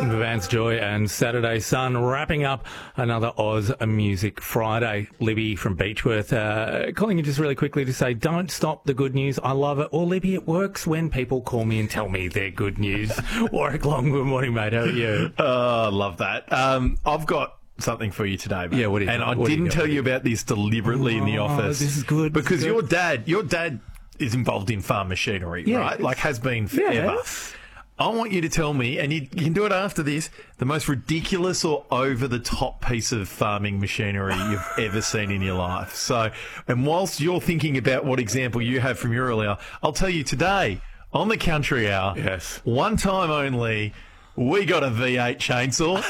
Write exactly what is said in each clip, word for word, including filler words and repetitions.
Jason Vance Joy and Saturday Sun wrapping up another Oz Music Friday. Libby from Beechworth uh, calling you just really quickly to say, don't stop the good news. I love it. Or Libby, it works when people call me and tell me they're good news. Warwick Long, good morning, mate. How are you? Oh, I love that. Um, I've got something for you today, mate. Yeah, what do you And got? I What do you didn't got? tell you about this deliberately in the Oh, office. this is good. This Because is your good. dad, your dad is involved in farm machinery, Yes. right? Like has been forever. Yes. I want you to tell me, and you, you can do it after this, the most ridiculous or over-the-top piece of farming machinery you've ever seen in your life. So, and whilst you're thinking about what example you have from your earlier, I'll tell you today, on the Country Hour, Yes. one time only, we got a V eight chainsaw.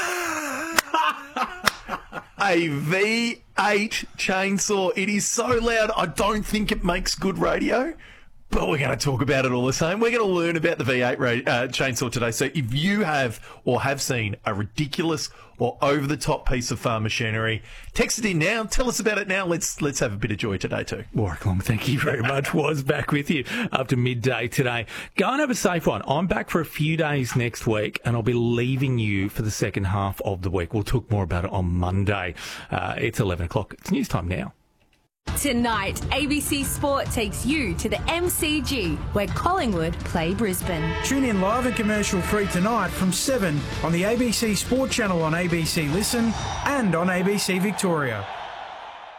A V eight chainsaw. It is so loud, I don't think it makes good radio. But we're going to talk about it all the same. We're going to learn about the V eight ra- uh, chainsaw today. So if you have or have seen a ridiculous or over-the-top piece of farm machinery, text it in now. Tell us about it now. Let's let's have a bit of joy today too. Warwick Long, thank you very much. Was back with you after midday today. Go and have a safe one. I'm back for a few days next week, and I'll be leaving you for the second half of the week. We'll talk more about it on Monday. Uh, it's eleven o'clock. It's news time now. Tonight, A B C Sport takes you to the M C G, where Collingwood play Brisbane. Tune in live and commercial free tonight from seven on the A B C Sport channel on A B C Listen and on A B C Victoria.